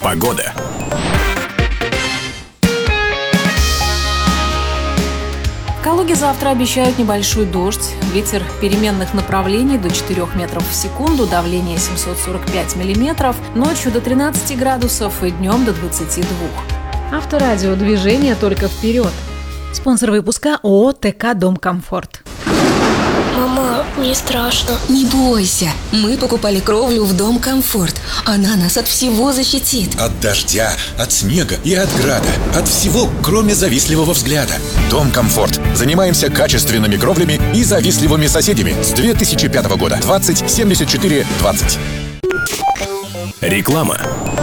Погода. В Калуге завтра обещают небольшой дождь. Ветер переменных направлений до 4 метров в секунду, давление 745 миллиметров, ночью до 13 градусов и днем до 22. Авторадио, движение только вперед. Спонсор выпуска ООО ТК «Дом-комфорт». Мама, мне страшно. Не бойся, мы покупали кровлю в Дом-комфорт. Она нас от всего защитит. От дождя, от снега и от града. От всего, кроме завистливого взгляда. Дом-комфорт. Занимаемся качественными кровлями и завистливыми соседями. С 2005 года. 20 74 20. Реклама.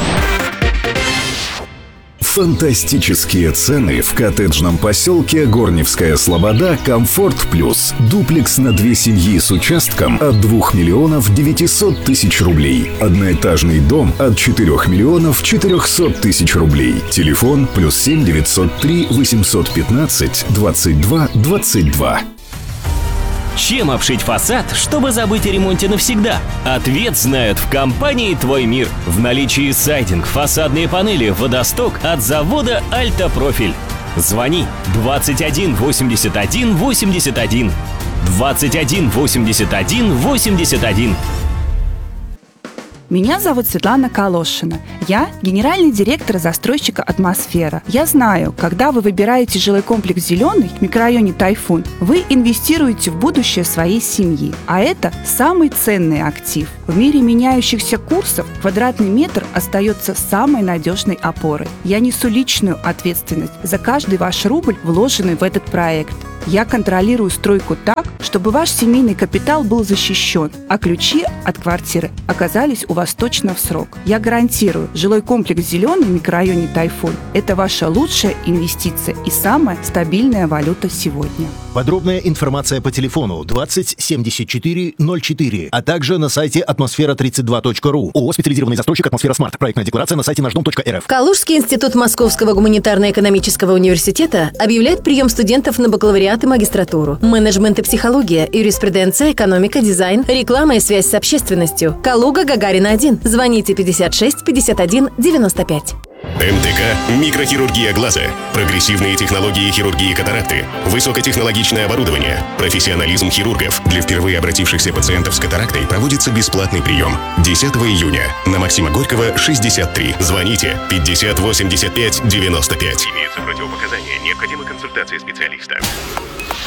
Фантастические цены в коттеджном поселке Горневская Слобода «Комфорт Плюс». Дуплекс на 2 семьи с участком от 2 миллионов 900 тысяч рублей. Одноэтажный дом от 4 миллионов 400 тысяч рублей. Телефон +7 903 815 22 22. Чем обшить фасад, чтобы забыть о ремонте навсегда? Ответ знают в компании «Твой мир». В наличии сайдинг, фасадные панели, водосток от завода «Альтапрофиль». Звони 21 81 81 21 81 81. Меня зовут Светлана Калошина. Я генеральный директор застройщика «Атмосфера». Я знаю, когда вы выбираете жилой комплекс «Зеленый» в микрорайоне Тайфун, вы инвестируете в будущее своей семьи. А это самый ценный актив. В мире меняющихся курсов квадратный метр остается самой надежной опорой. Я несу личную ответственность за каждый ваш рубль, вложенный в этот проект. Я контролирую стройку так, чтобы ваш семейный капитал был защищен, а ключи от квартиры оказались у вас точно в срок. Я гарантирую, жилой комплекс «Зеленый» в микрорайоне Тайфун – это ваша лучшая инвестиция и самая стабильная валюта сегодня. Подробная информация по телефону 20 74 04, а также на сайте атмосфера32.ру. ООО «Специализированный застройщик «Атмосфера Смарт». Проектная декларация на сайте наждом.рф. Калужский институт Московского гуманитарно-экономического университета объявляет прием студентов на бакалавриат и магистратуру. Менеджмент и психология, юриспруденция, экономика, дизайн, реклама и связь с общественностью. Калуга, Гагарина 1. Звоните 56 51 95. МТК «Микрохирургия глаза». Прогрессивные технологии хирургии катаракты. Высокотехнологичное оборудование. Профессионализм хирургов. Для впервые обратившихся пациентов с катарактой проводится бесплатный прием. 10 июня. На Максима Горького, 63. Звоните 50 85 95. Имеются противопоказания. Необходима консультация специалиста.